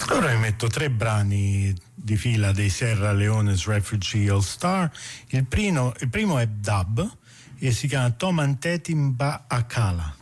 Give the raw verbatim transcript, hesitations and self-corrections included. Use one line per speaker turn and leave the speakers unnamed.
Allora vi metto tre brani di fila dei Sierra Leone's Refugee All Star. Il primo, il primo è dub e si chiama Tomantetimba Akala.